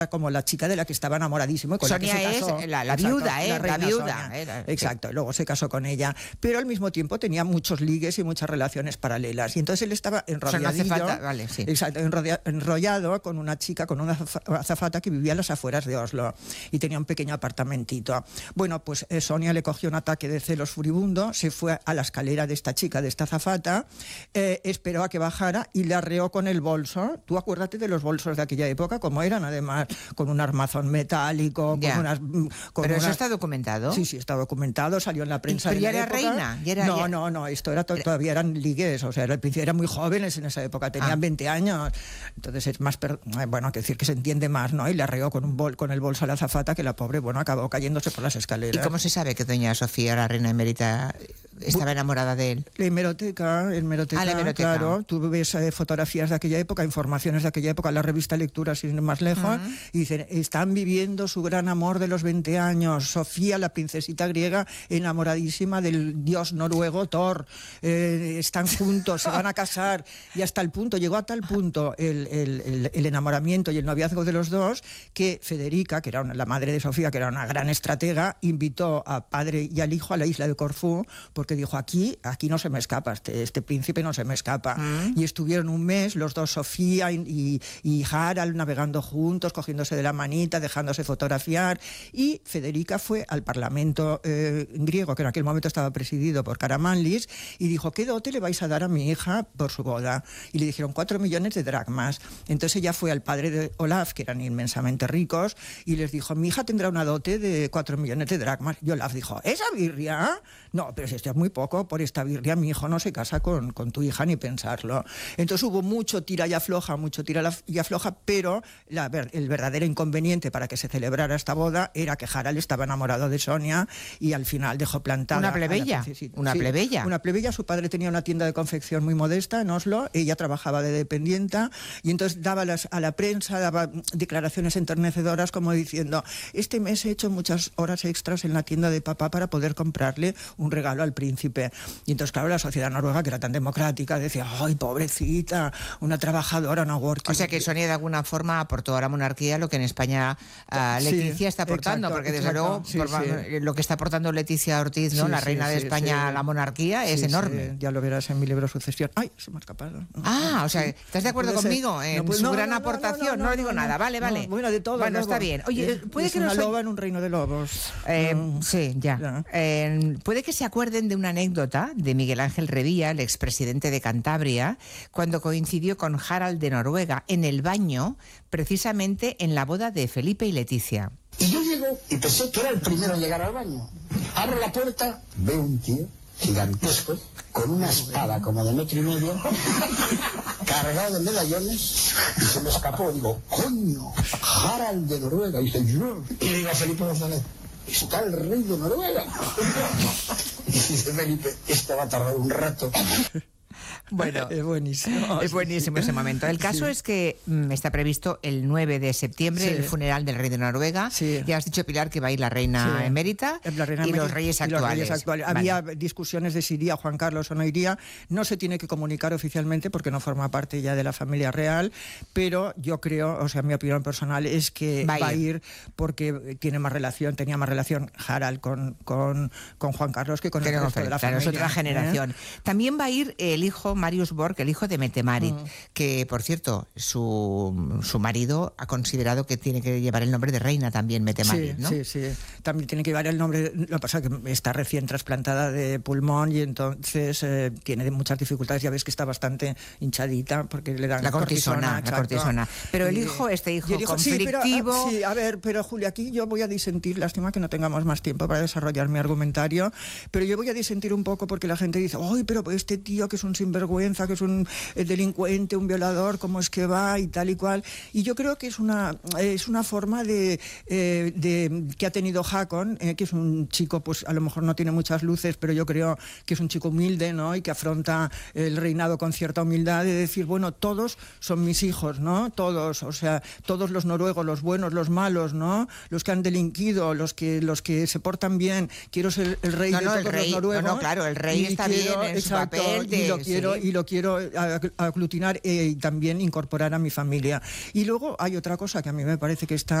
como la chica de la que estaba enamoradísimo. Con Sonia la que se casó. es la Exacto, viuda, la la reina viuda. Sonia. Exacto, y luego se casó con ella. Pero al mismo tiempo tenía muchos ligues y muchas relaciones paralelas. Y entonces él estaba enrolladillo, vale, sí. exacto, enrollado con una chica, con una azafata que vivía a las afueras de Oslo y tenía un pequeño apartamentito. Bueno, pues Sonia le cogió un ataque de celos furibundo, se fue a la escalera de esta chica, de esta azafata, esperó a que bajara y le arreó con el bolso. Tú acuérdate de los bolsos de aquella época, como eran, además, con un armazón metálico, Ya. con unas... Pero eso está documentado. Sí, está documentado, salió en la prensa. ¿Pero de ya la era época. reina? No, esto era todavía eran ligues, o sea, eran muy jóvenes en esa época, tenían 20 años, entonces es más, bueno, hay que decir que se entiende más, ¿no? Y le arreó con el bolso a la azafata, que la pobre, bueno, acabó cayéndose por las escaleras. ¿Y cómo se sabe que doña Sofía, la reina emérita, estaba enamorada de él? La hemeroteca, la hemeroteca. claro, tú ves fotografías de aquella época, informaciones de aquella época, la revista Lectura, sin más lejos, y dicen, están viviendo su gran amor de los 20 años, Sofía, la princesita griega, enamoradísima del dios noruego Thor, están juntos, se van a casar, y hasta el punto, llegó a tal punto el enamoramiento y el noviazgo de los dos, que Federica, que era la madre de Sofía, que era una gran estratega, invitó al padre y al hijo a la isla de Corfú, porque dijo, aquí no se me escapa, este príncipe no se me escapa. Y estuvieron un mes, los dos, Sofía y Harald, navegando juntos, cogiéndose de la manita, dejándose fotografiar, y Federica fue al Parlamento griego, que en aquel momento estaba presidido por Karamanlis, y dijo, ¿qué dote le vais a dar a mi hija por su boda? Y le dijeron 4 millones de dracmas. Entonces ella fue al padre de Olaf, que eran inmensamente ricos, y les dijo, mi hija tendrá una dote de 4 millones de dracmas. Y Olaf dijo, ¿esa birria? No, pero si esto es muy poco, por esta birria mi hijo no se casa con tu hija ni pensarlo. Entonces hubo mucho tira y afloja, pero el verdadero inconveniente para que se celebrara esta boda era que Harald estaba enamorado de Sonia y al final dejó plantada. Una plebeya. Una plebeya. Su padre tenía una tienda de confección muy modesta en Oslo, ella trabajaba de dependienta y entonces daba a la prensa, daba declaraciones enternecedoras como diciendo, este mes he hecho muchas horas extras en la tienda de papá para poder comprarle un regalo al príncipe. Y entonces, claro, la sociedad noruega, que era tan democrática, decía, ¡ay, pobrecita! Una trabajadora, una working. O sea que Sonia de alguna forma aportó a la monarquía lo que en España Leticia está aportando, porque desde luego lo que está aportando Leticia Ortiz, ¿no? La reina de España a la monarquía es enorme. Ya lo verás en mi libro Sucesión. ¡Ay, se me ha escapado! O sea, ¿estás de acuerdo conmigo en su gran aportación? No digo nada, vale. Bueno, de todo. Bueno, está bien. Oye, puede que una loba en un reino de lobos. Sí, ya. Puede que se acuerden de una anécdota de Miguel Ángel Revilla, el expresidente de Cantabria, cuando coincidió con Harald de Noruega en el baño, precisamente en la boda de Felipe y Leticia. Y yo llego y pensé que era el primero en llegar al baño. Abro la puerta, veo un tío gigantesco, con una espada como de 1,5 metros, cargado de medallones, y se me escapó. Digo, coño, Harald de Noruega. Y dice, yo. Y le digo a Felipe González, está el rey de Noruega. Y dice Felipe, esto va a tardar un rato. Bueno, es buenísimo. Es buenísimo ese momento. El caso es que está previsto el 9 de septiembre el funeral del rey de Noruega. Ya has dicho, Pilar, que va a ir la reina emérita y los reyes actuales. Vale. Había discusiones de si iría Juan Carlos o no iría. No se tiene que comunicar oficialmente porque no forma parte ya de la familia real, pero yo creo, o sea, mi opinión personal es que va a ir porque tenía más relación Harald con Juan Carlos que con el resto de la familia. Es otra generación. También va a ir el hijo Marius Borg, el hijo de Mette-Marit, que, por cierto, su marido ha considerado que tiene que llevar el nombre de reina también, Mette-Marit, ¿no? Sí. También tiene que llevar el nombre. Lo que pasa es que está recién trasplantada de pulmón y entonces tiene muchas dificultades. Ya ves que está bastante hinchadita porque le dan la cortisona. Pero este hijo conflictivo... pero Julia, aquí yo voy a disentir. Lástima que no tengamos más tiempo para desarrollar mi argumentario, pero yo voy a disentir un poco porque la gente dice, ¡ay, pero este tío que es un sinvergüenza, que es un delincuente, un violador, cómo es que va y tal y cual! Y yo creo que es una forma de que ha tenido Haakon, que es un chico, pues a lo mejor no tiene muchas luces, pero yo creo que es un chico humilde, ¿no? Y que afronta el reinado con cierta humildad, de decir, bueno, todos son mis hijos, ¿no? Todos, o sea, todos los noruegos, los buenos, los malos, ¿no? Los que han delinquido, los que se portan bien. Quiero ser el rey de todos los noruegos. Claro, el rey está bien en su papel. Y lo quiero quiero aglutinar y también incorporar a mi familia. Y luego hay otra cosa que a mí me parece que está